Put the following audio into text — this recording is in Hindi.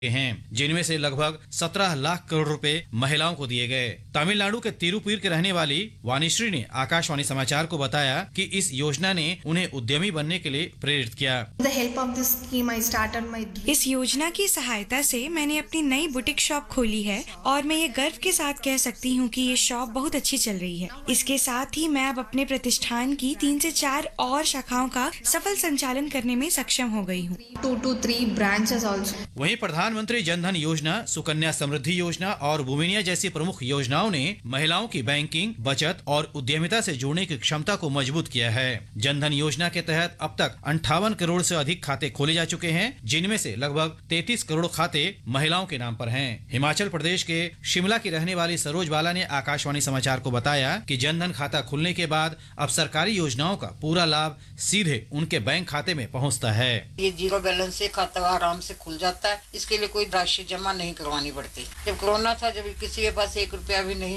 हैं, जिनमें से लगभग 17 लाख करोड़ रुपए महिलाओं को दिए गए। तमिलनाडु के तिरुपुर के रहने वाली वाणीश्री ने आकाशवाणी समाचार को बताया कि इस योजना ने उन्हें उद्यमी बनने के लिए प्रेरित किया। इस योजना की सहायता से मैंने अपनी नई बुटीक शॉप खोली है और मैं ये गर्व के साथ कह सकती हूँ कि ये शॉप बहुत अच्छी चल रही है। इसके साथ ही मैं अब अपने प्रतिष्ठान की 3 से 4 और शाखाओं का सफल संचालन करने में सक्षम हो गई हूँ। 2 to 3 branches also. वहीं प्रधानमंत्री जनधन योजना, सुकन्या समृद्धि योजना और भूमिनिया जैसी प्रमुख योजनाओं ने महिलाओं की बैंकिंग, बचत और उद्यमिता से जुड़ने की क्षमता को मजबूत किया है। जनधन योजना के तहत अब तक 58 करोड़ से अधिक खाते खोले जा चुके हैं, जिनमें से लगभग 33 करोड़ खाते महिलाओं के नाम पर हैं। हिमाचल प्रदेश के शिमला की रहने वाली सरोज बाला ने आकाशवाणी समाचार को बताया कि जनधन खाता खुलने के बाद अब सरकारी योजनाओं का पूरा लाभ सीधे उनके बैंक खाते में पहुंचता है। ये जीरो बैलेंस से खाता आराम से खुल जाता है। इसके लिए कोई राशि जमा नहीं करवानी पड़ती। जब कोरोना था, जब किसी के पास 1 रुपया भी नहीं